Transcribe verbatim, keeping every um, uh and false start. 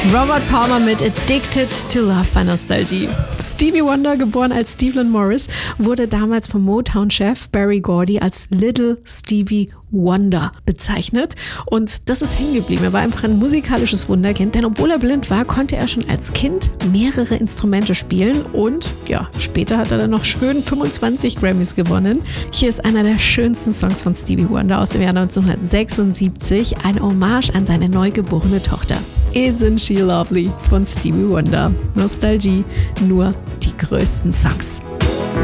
Robert Palmer mit Addicted to Love bei Nostalgie. Stevie Wonder, geboren als Stephen Morris, wurde damals vom Motown-Chef Berry Gordy als Little Stevie Wonder bezeichnet. Und das ist hängen geblieben. Er war einfach ein musikalisches Wunderkind, denn obwohl er blind war, konnte er schon als Kind mehrere Instrumente spielen und ja, später hat er dann noch schön fünfundzwanzig Grammys gewonnen. Hier ist einer der schönsten Songs von Stevie Wonder aus dem Jahr neunzehnhundertsechsundsiebzig, ein Hommage an seine neugeborene Tochter. Isn't She Lovely von Stevie Wonder. Nostalgie, nur die größten Songs.